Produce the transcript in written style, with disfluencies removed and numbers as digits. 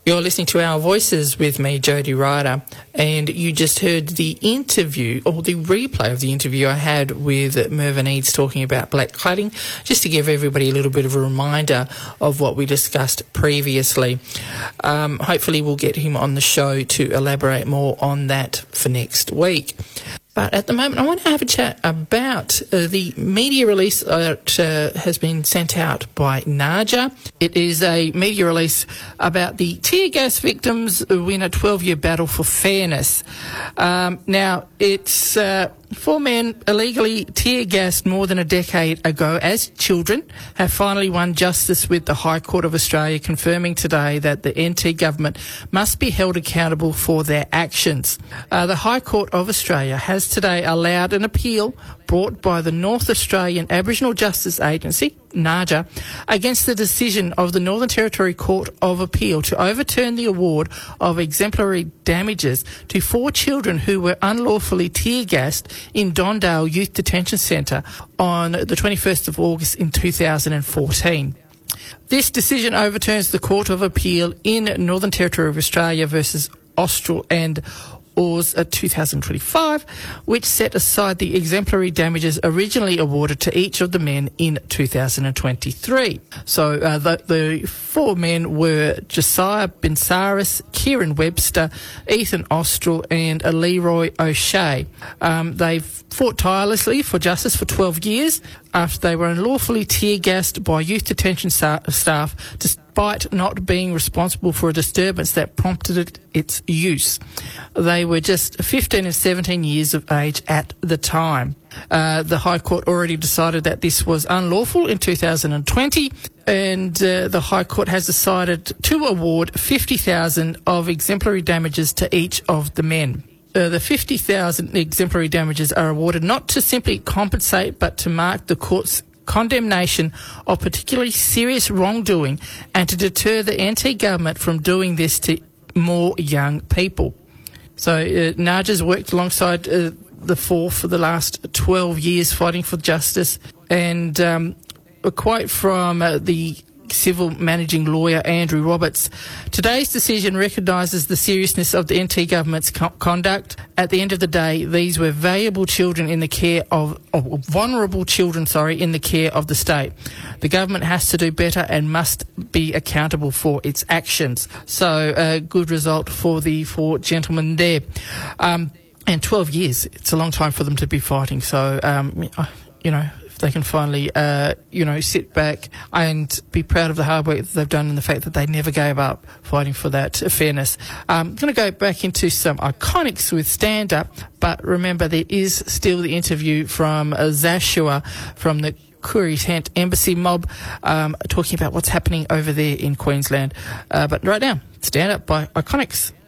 You're listening to Our Voices with me, Jody Ryder, and you just heard the interview, or the replay of the interview I had with Mervyn Eads talking about black cladding, just to give everybody a little bit of a reminder of what we discussed previously. Hopefully we'll get him on the show to elaborate more on that for next week. But at the moment, I want to have a chat about the media release that has been sent out by NAJA. It is a media release about the tear gas victims who win a 12-year battle for fairness. Now, it's 4 men illegally tear-gassed more than a decade ago as children have finally won justice, with the High Court of Australia confirming today that the NT government must be held accountable for their actions. The High Court of Australia has today allowed an appeal brought by the North Australian Aboriginal Justice Agency, NAJA, against the decision of the Northern Territory Court of Appeal to overturn the award of exemplary damages to 4 children who were unlawfully tear-gassed in Dondale Youth Detention Centre on the 21st of August in 2014. This decision overturns the Court of Appeal in Northern Territory of Australia versus Austral and Oars 2025, which set aside the exemplary damages originally awarded to each of the men in 2023. So the 4 men were Josiah Bensaris, Kieran Webster, Ethan Austral and Leroy O'Shea. They've fought tirelessly for justice for 12 years after they were unlawfully tear-gassed by youth detention staff despite not being responsible for a disturbance that prompted its use. They were just 15 and 17 years of age at the time. The High Court already decided that this was unlawful in 2020, and the High Court has decided to award $50,000 of exemplary damages to each of the men. The $50,000 exemplary damages are awarded not to simply compensate, but to mark the court's condemnation of particularly serious wrongdoing and to deter the NT government from doing this to more young people. So NAJA's worked alongside the 4 for the last 12 years fighting for justice, and a quote from the civil managing lawyer Andrew Roberts: "Today's decision recognises the seriousness of the NT government's conduct. At the end of the day, these were valuable children in the care of vulnerable children, in the care of the state. The government has to do better and must be accountable for its actions." So a good result for the 4 gentlemen there. And 12 years, it's a long time for them to be fighting. So, they can finally, sit back and be proud of the hard work that they've done and the fact that they never gave up fighting for that fairness. I'm going to go back into some iconics with stand-up, but remember there is still the interview from Zashua from the Koori Tent Embassy mob, talking about what's happening over there in Queensland. But right now, Stand Up by Iconics.